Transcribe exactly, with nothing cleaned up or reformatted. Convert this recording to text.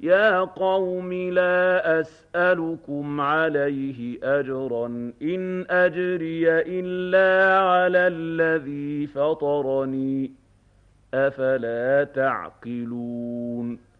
يا قوم لا أسألكم عليه أجرا إن أجري إلا على الذي فطرني أفلا تعقلون